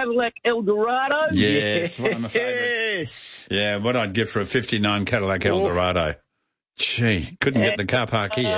Cadillac Eldorado? Yes, one of my favourites. Yeah, what I'd give for a 59 Cadillac Eldorado. Gee, couldn't get the car park here.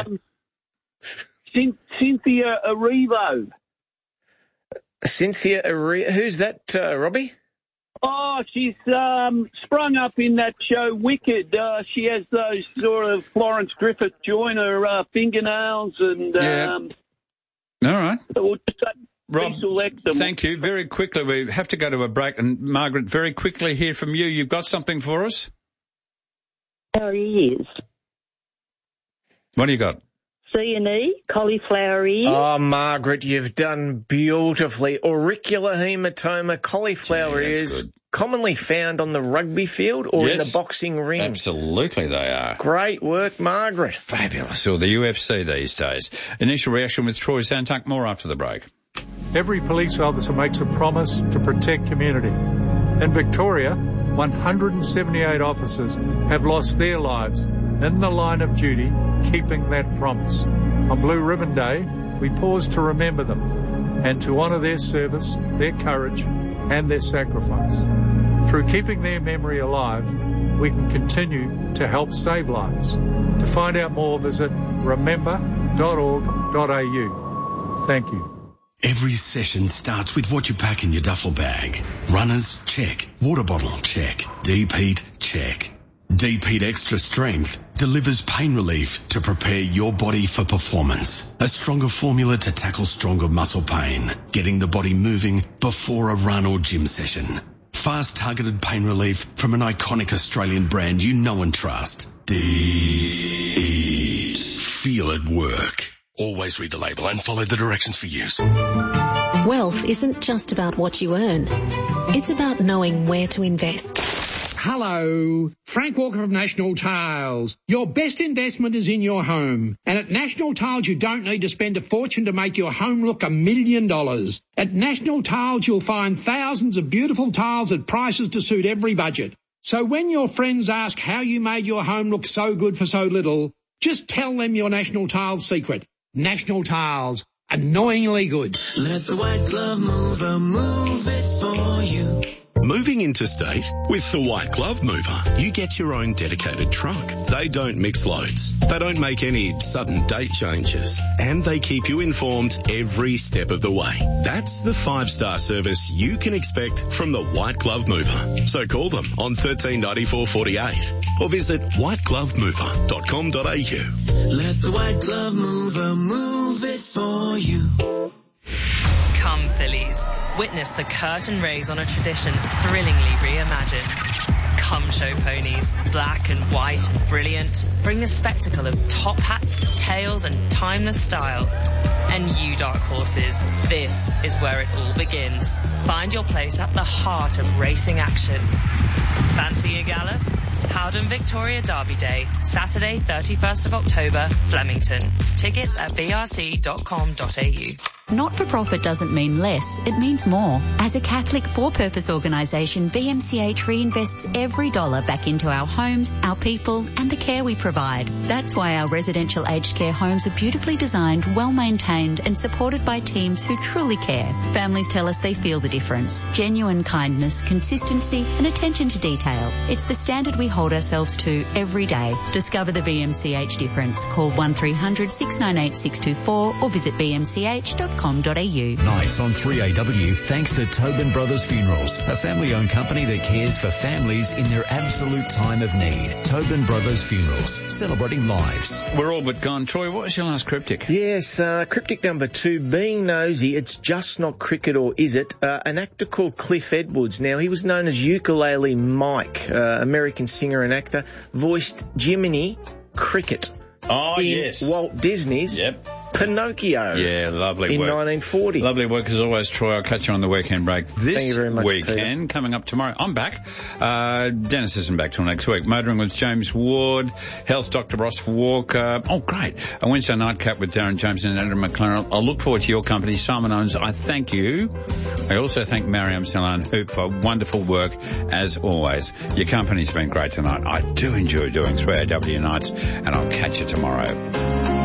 Cynthia Erivo. Cynthia Erivo. Who's that, Robbie? Oh, she's sprung up in that show Wicked. She has those sort of Florence Griffith Joyner fingernails and... All right. Rob, thank you. Very quickly, we have to go to a break. And Margaret, very quickly hear from you. You've got something for us? There he is. What do you got? C&E, cauliflower ear. Oh, Margaret, you've done beautifully. Auricular hematoma, cauliflower ears, good. Commonly found on the rugby field or in the boxing ring. Absolutely they are. Great work, Margaret. Fabulous. Or the UFC these days. Initial reaction with Troy Santuck. More after the break. Every police officer makes a promise to protect community. In Victoria, 178 officers have lost their lives in the line of duty, keeping that promise. On Blue Ribbon Day, we pause to remember them and to honour their service, their courage and their sacrifice. Through keeping their memory alive, we can continue to help save lives. To find out more, visit remember.org.au. Thank you. Every session starts with what you pack in your duffel bag. Runners, check. Water bottle, check. Deep heat, check. Deep Heat Extra Strength delivers pain relief to prepare your body for performance. A stronger formula to tackle stronger muscle pain, getting the body moving before a run or gym session. Fast targeted pain relief from an iconic Australian brand you know and trust. Deep Heat. Feel it work. Always read the label and follow the directions for use. Wealth isn't just about what you earn. It's about knowing where to invest. Hello, Frank Walker of National Tiles. Your best investment is in your home. And at National Tiles, you don't need to spend a fortune to make your home look $1 million. At National Tiles, you'll find thousands of beautiful tiles at prices to suit every budget. So when your friends ask how you made your home look so good for so little, just tell them your National Tiles secret. National Tiles, annoyingly good. Let the White Glove Mover move it for you. Moving interstate? With the White Glove Mover, you get your own dedicated truck. They don't mix loads. They don't make any sudden date changes. And they keep you informed every step of the way. That's the 5-star service you can expect from the White Glove Mover. So call them on 139448 or visit whiteglovemover.com.au. Let the White Glove Mover move it for you. Come, Phillies. Witness the curtain raise on a tradition thrillingly reimagined. Come show ponies, black and white and brilliant. Bring the spectacle of top hats, tails and timeless style. And you, dark horses, this is where it all begins. Find your place at the heart of racing action. Fancy a gallop? Howden Victoria Derby Day, Saturday 31st of October, Flemington. Tickets at brc.com.au. Not-for-profit doesn't mean less, it means more. As a Catholic for-purpose organisation, VMCH reinvests every dollar back into our homes, our people and the care we provide. That's why our residential aged care homes are beautifully designed, well-maintained and supported by teams who truly care. Families tell us they feel the difference. Genuine kindness, consistency and attention to detail. It's the standard we hold ourselves to every day. Discover the VMCH difference. Call 1300 698 624 or visit vmch.com.au. Nice on 3AW, thanks to Tobin Brothers Funerals, a family-owned company that cares for families in their absolute time of need. Tobin Brothers Funerals, celebrating lives. We're all but gone. Troy, what was your last cryptic? Yes, cryptic number 2, being nosy, it's just not cricket, or is it? An actor called Cliff Edwards. Now, he was known as Ukulele Mike, American singer and actor, voiced Jiminy Cricket in Walt Disney's Pinocchio. Yeah, lovely in work. 1940. Lovely work as always, Troy. I'll catch you on the weekend break. This Thank you very much, weekend, Peter. coming up tomorrow, I'm back. Dennis isn't back till next week. Motoring with James Ward, Health Dr. Ross Walker. Oh, great. A Wednesday nightcap with Darren James and Adam McLaren. I'll look forward to your company. Simon Owens, I thank you. I also thank Mariam Salan Hoop for wonderful work as always. Your company's been great tonight. I do enjoy doing 3AW nights, and I'll catch you tomorrow.